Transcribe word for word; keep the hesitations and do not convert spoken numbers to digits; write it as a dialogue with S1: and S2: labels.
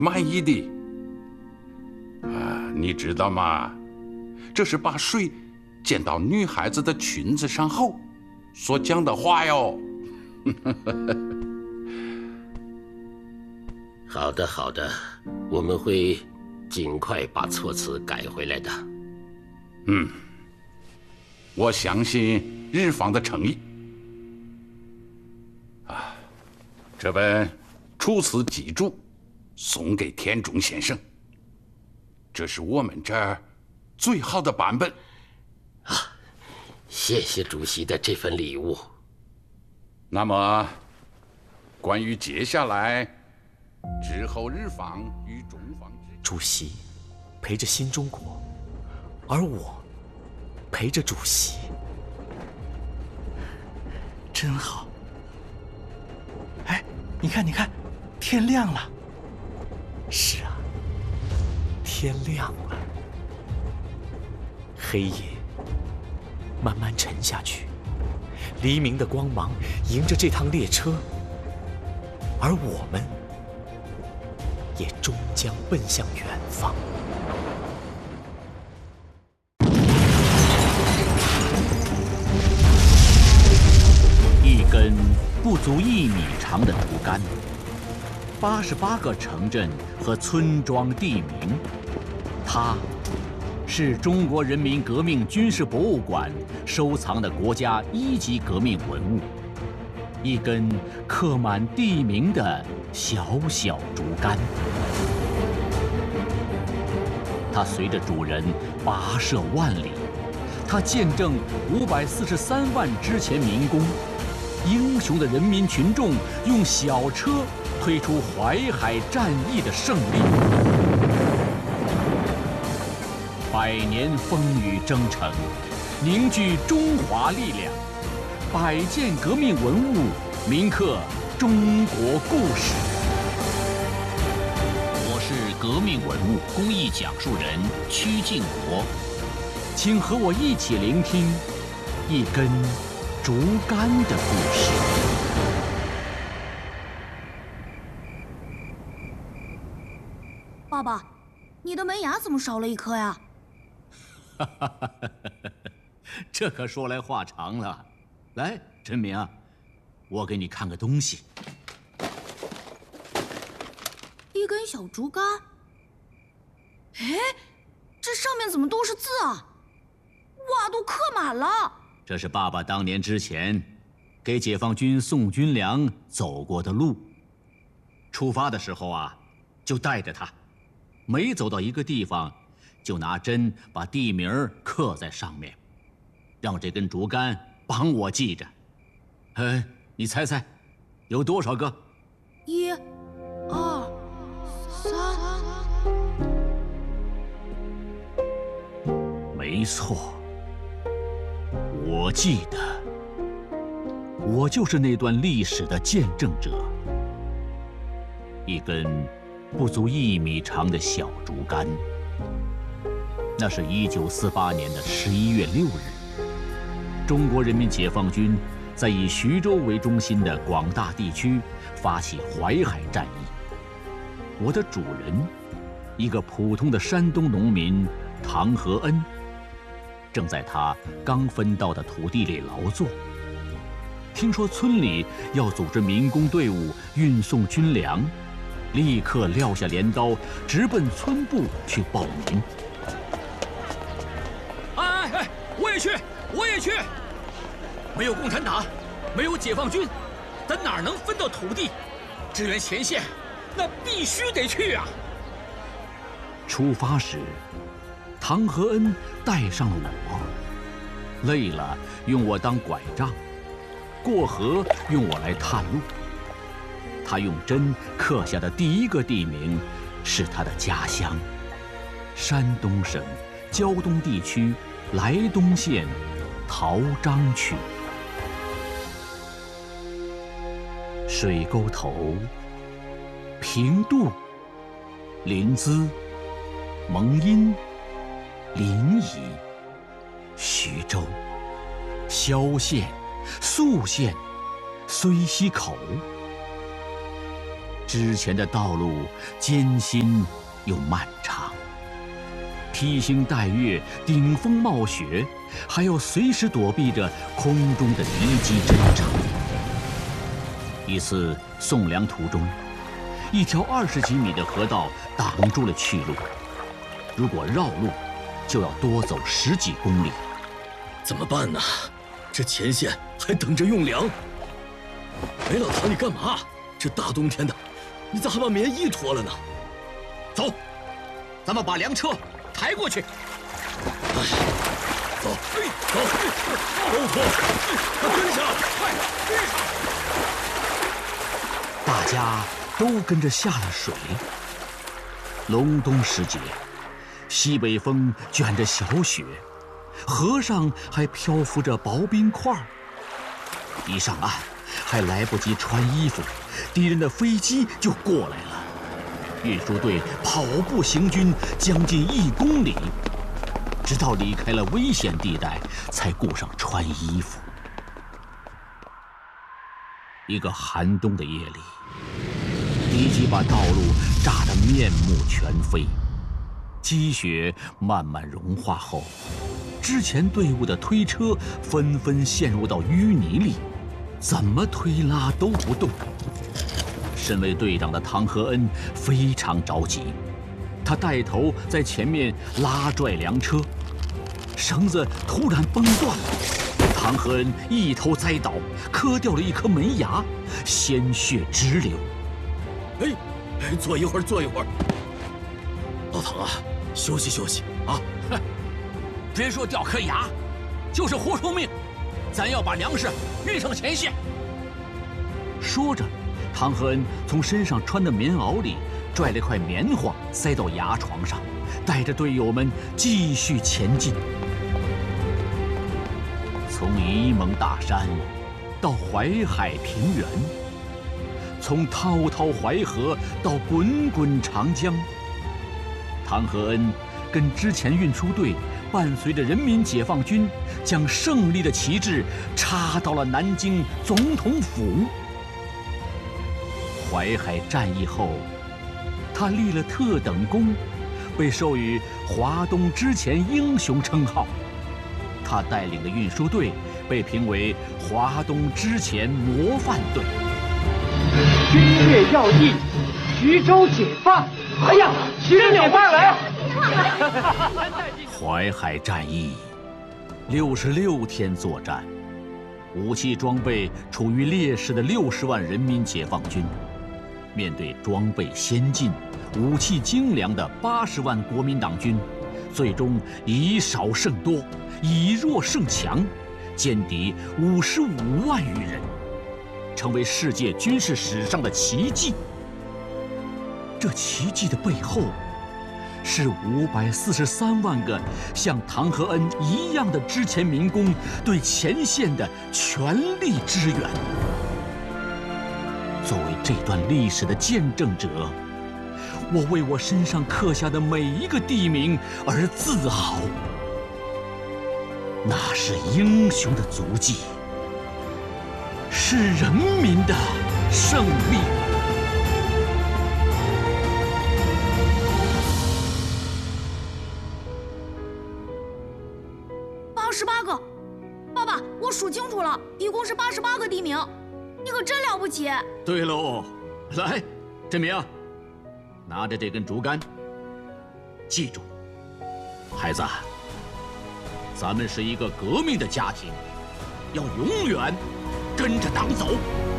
S1: 满意的。啊，你知道吗？这是把水溅到女孩子的裙子上后所讲的话哟。
S2: 好的，好的，我们会尽快把措辞改回来的。
S1: 嗯，我相信日方的诚意。啊，这本《楚辞集注》送给田中先生，这是我们这儿最好的版本。
S2: 啊，谢谢主席的这份礼物。
S1: 那么，关于接下来之后日方与中方之
S3: 主席陪着新中国，而我陪着主席，真好。哎，你看，你看，天亮了。是啊，天亮了。黑夜慢慢沉下去，黎明的光芒迎着这趟列车，而我们也终将奔向远方。
S4: 一根不足一米长的竹竿，八十八个城镇和村庄地名，它是中国人民革命军事博物馆收藏的国家一级革命文物，一根刻满地名的小小竹竿。它随着主人跋涉万里，它见证五百四十三万之前民工，英雄的人民群众用小车推出淮海战役的胜利。百年风雨征程，凝聚中华力量，百件革命文物铭刻中国故事。我是革命文物公益讲述人曲靖国，请和我一起聆听一根竹竿的故事。
S5: 爸爸，你的门牙怎么少了一颗呀？
S4: 哈哈哈哈哈！这可说来话长了。来，陈明啊，我给你看个东西。
S5: 一根小竹竿。哎，这上面怎么都是字啊？哇，都刻满了。
S4: 这是爸爸当年之前给解放军送军粮走过的路。出发的时候啊，就带着它，每走到一个地方，就拿针把地名刻在上面，让这根竹竿帮我记着。哎，你猜猜，有多少个？
S5: 一、二、三。
S4: 没错，我记得，我就是那段历史的见证者。一根不足一米长的小竹竿。那是一九四八年的十一月六日，中国人民解放军在以徐州为中心的广大地区发起淮海战役。我的主人，一个普通的山东农民唐和恩，正在他刚分到的土地里劳作。听说村里要组织民工队伍运送军粮，立刻撂下镰刀，直奔村部去报名。
S3: 我也去，我也去。没有共产党，没有解放军，咱哪能分到土地？支援前线，那必须得去啊！
S4: 出发时，唐和恩带上了我，累了用我当拐杖，过河用我来探路。他用针刻下的第一个地名是他的家乡——山东省胶东地区莱东县陶章区。水沟头、平度、临淄、蒙阴、临沂、徐州、萧县、宿县、睢溪口， 之前的道路艰辛又漫长，披星戴月、顶风冒雪，还要随时躲避着空中的敌机侦察。一次送粮途中，一条二十几米的河道挡住了去路，如果绕路，就要多走十几公里。
S6: 怎么办呢？这前线还等着用粮。哎，老唐，你干嘛？这大冬天的，你咋还把棉衣脱了呢？
S3: 走，咱们把粮车抬过去。
S6: 哎，走，走，都脱，快跟上，快跟上！
S4: 大家都跟着下了水。隆冬时节，西北风卷着小雪，河上还漂浮着薄冰块。一上岸，还来不及穿衣服，敌人的飞机就过来了。运输队跑步行军将近一公里，直到离开了危险地带，才顾上穿衣服。一个寒冬的夜里，敌机把道路炸得面目全非。积雪慢慢融化后，之前队伍的推车纷纷陷入到淤泥里，怎么推拉都不动。身为队长的唐和恩非常着急，他带头在前面拉拽粮车，绳子突然崩断了，唐和恩一头栽倒，磕掉了一颗门牙，鲜血直流。
S6: 哎，哎，坐一会儿，坐一会儿。老唐啊，休息休息啊！
S4: 别说掉颗牙，就是活出命，咱要把粮食运上前线。说着，唐和恩从身上穿的棉袄里拽了块棉花塞到牙床上，带着队友们继续前进。从沂蒙大山到淮海平原，从滔滔淮河到滚滚长江，唐和恩跟之前运输队伴随着人民解放军，将胜利的旗帜插到了南京总统府。淮海战役后，他立了特等功，被授予华东之前英雄称号。他带领的运输队被评为华东之前模范队。
S7: 军略要地，徐州解放！哎呀，真有办来！
S4: 淮海战役，六十六天作战，武器装备处于劣势的六十万人民解放军，面对装备先进、武器精良的八十万国民党军，最终以少胜多，以弱胜强，歼敌五十五万余人，成为世界军事史上的奇迹。这奇迹的背后，是五百四十三万个像唐和恩一样的之前民工对前线的全力支援。作为这段历史的见证者，我为我身上刻下的每一个地名而自豪。那是英雄的足迹，是人民的胜利。
S5: 八十八个，爸爸，我数清楚了，一共是八十八个地名，你可真了不起。
S4: 对喽，来，振明，拿着这根竹竿，记住，孩子，咱们是一个革命的家庭，要永远跟着党走。